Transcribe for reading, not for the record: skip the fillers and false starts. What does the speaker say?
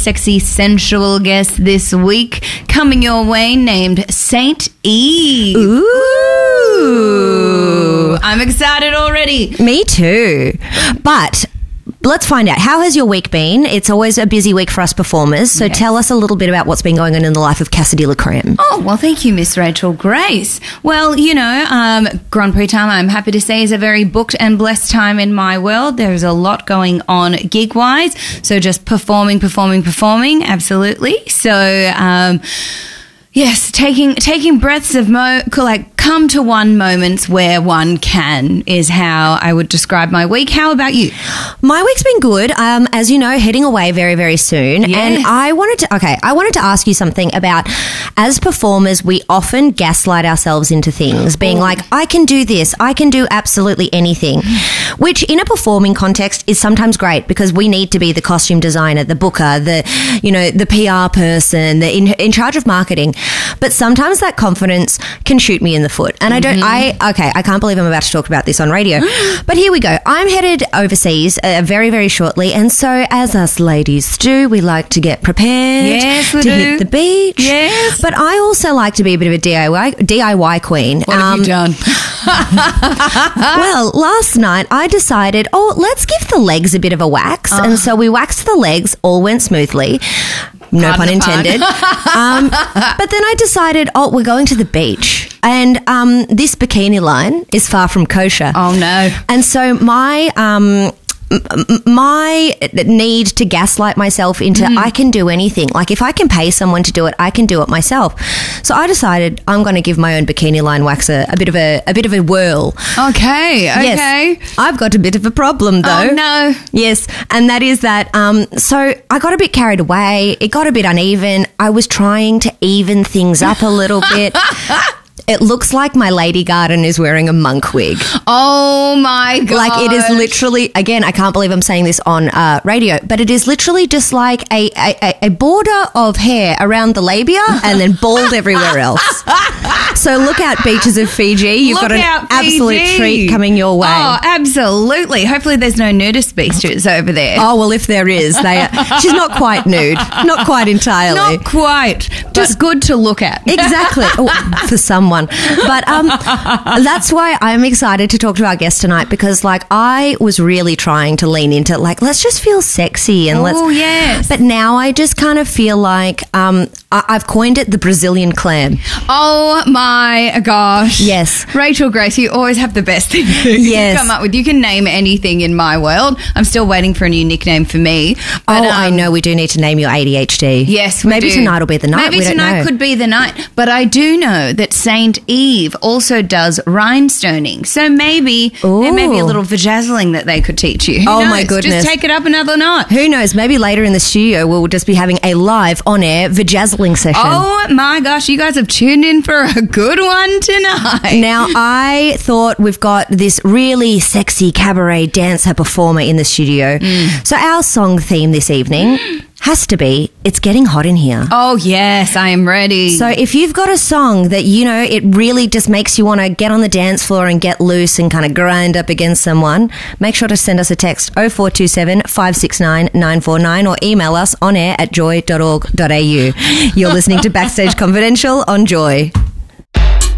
sexy, sensual guest this week, coming your way, named Saint Eve. Ooh. I'm excited already. Me too. But let's find out. How has your week been? It's always a busy week for us performers. So tell us a little bit about what's been going on in the life of Cassidy LaCreme. Oh, well, thank you, Miss Rachel Grace. Well, Grand Prix time, I'm happy to say, is a very booked and blessed time in my world. There's a lot going on gig-wise. So just performing, absolutely. So, yes, taking breaths of come to one moments where one can is how I would describe my week. How about you? My week's been good. As you know, heading away very, very soon. Yeah. And I wanted to ask you something about, as performers, we often gaslight ourselves into things, being like, I can do this, I can do absolutely anything, which in a performing context is sometimes great because we need to be the costume designer, the booker, the PR person, in charge of marketing. But sometimes that confidence can shoot me in the foot. And I can't believe I'm about to talk about this on radio. But here we go. I'm headed overseas very, very shortly. And so, as us ladies do, we like to get prepared hit the beach. Yes. But I also like to be a bit of a DIY queen. What have you done? Well, last night I decided, let's give the legs a bit of a wax. And so we waxed the legs, all went smoothly. No pun intended. But then I decided, we're going to the beach. And this bikini line is far from kosher. Oh, no. And so my need to gaslight myself into I can do anything. Like, if I can pay someone to do it, I can do it myself. So I decided I'm going to give my own bikini line wax a bit of a whirl. Okay. Yes, I've got a bit of a problem though. Oh no. Yes, and that is that. So I got a bit carried away. It got a bit uneven. I was trying to even things up a little bit. It looks like my lady garden is wearing a monk wig. Oh, my God. Like, it is literally, again, I can't believe I'm saying this on radio, but it is literally just like a border of hair around the labia and then bald everywhere else. So look out, beaches of Fiji. You've got an absolute treat coming your way. Oh, absolutely. Hopefully there's no nudist beaches over there. Oh, well, if there is, she's not quite nude. Not quite entirely. Not quite. Just good to look at. Exactly. For someone. But that's why I'm excited to talk to our guest tonight, because I was really trying to lean into let's just feel sexy and yes. But now I just kind of feel like I've coined it the Brazilian clam. Oh my gosh. Yes. Rachel Grace, you always have the best thing to come up with. You can name anything in my world. I'm still waiting for a new nickname for me. But, I know we do need to name your ADHD. Yes, maybe tonight will be the night. Maybe tonight could be the night. But I do know that Saint Eve also does rhinestoning. So maybe there may be a little vajazzling that they could teach you. Who knows? My goodness. Just take it up another notch. Who knows? Maybe later in the studio we'll just be having a live on-air vajazzling session. Oh my gosh, you guys have tuned in for a good one tonight. Now, I thought we've got this really sexy cabaret dancer performer in the studio. So our song theme this evening has to be It's Getting Hot in Here. Oh, yes, I am ready. So if you've got a song that, it really just makes you want to get on the dance floor and get loose and kind of grind up against someone, make sure to send us a text 0427 569 949 or email us on air at joy.org.au. You're listening to Backstage Confidential on Joy.